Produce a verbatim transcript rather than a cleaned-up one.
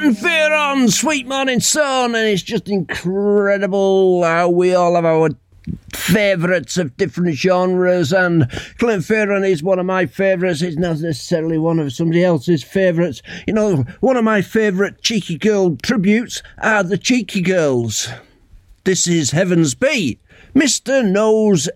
Clinton Fearon, Sweet Morning Sun, and it's just incredible how we all have our favourites of different genres, and Clinton Fearon is one of my favourites. It's not necessarily one of somebody else's favourites. You know, one of my favourite Cheeky Girl tributes are the Cheeky Girls. This is Heavens B. Mister Knows